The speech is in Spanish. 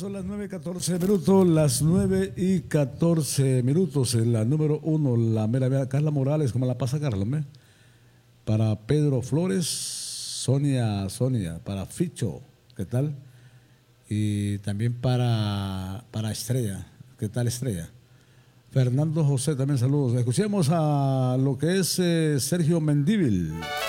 son las 9:14, las 9:14. En la número 1, la mera Carla Morales, ¿cómo la pasa Carla? ¿Me? Para Pedro Flores, Sonia, para Ficho, ¿qué tal? Y también para Estrella, ¿qué tal Estrella? Fernando José, también saludos. Escuchemos a lo que es Sergio Mendívil.